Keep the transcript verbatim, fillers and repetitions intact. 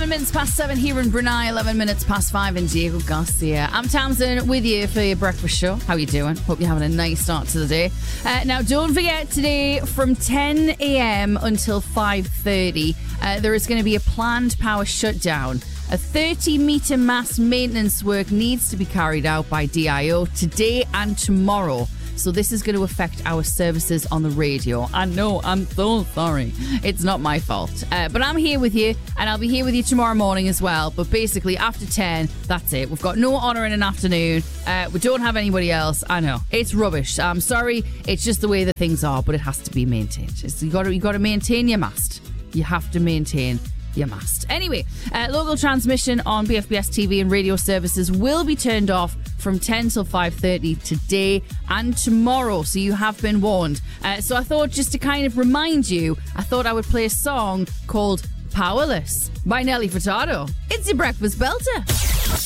eleven minutes past seven here in Brunei, eleven minutes past five in Diego Garcia. I'm Tamsin with you for your breakfast show. How you doing? Hope you're having a nice start to the day. Uh, now, don't forget today from ten a.m. until five thirty, uh, there is going to be a planned power shutdown. A thirty metre mast maintenance work needs to be carried out by D I O today and tomorrow. So this is going to affect our services on the radio. I know, I'm so sorry. It's not my fault. Uh, but I'm here with you, and I'll be here with you tomorrow morning as well. But basically, after ten, that's it. We've got no honour in an afternoon. Uh, we don't have anybody else. I know. It's rubbish. I'm sorry. It's just the way that things are, but it has to be maintained. It's, you got to, you got to maintain your mast. You have to maintain You must. Anyway, uh, local transmission on B F B S T V and radio services will be turned off from ten till five thirty today and tomorrow, so you have been warned. Uh, so I thought, just to kind of remind you, I thought I would play a song called Powerless by Nelly Furtado. It's your breakfast belter.